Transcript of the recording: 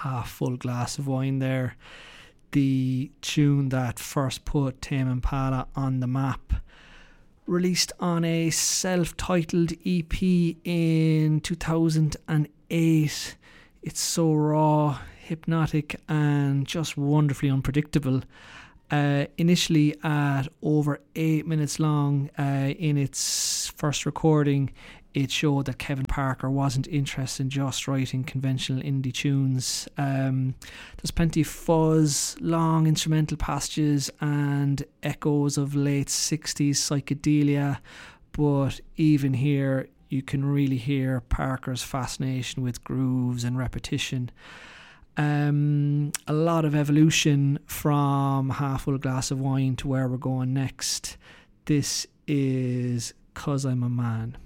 Half Full Glass of Wine there. The tune that first put Tame Impala on the map. Released on a self-titled EP in 2008. It's so raw, hypnotic, and just wonderfully unpredictable. Initially at over 8 minutes long, in its first recording, it showed that Kevin Parker wasn't interested in just writing conventional indie tunes. There's plenty of fuzz, long instrumental passages, and echoes of late 60s psychedelia, but even here you can really hear Parker's fascination with grooves and repetition. A lot of evolution from Half Full Glass of Wine to where we're going next. This is 'Cause I'm a Man.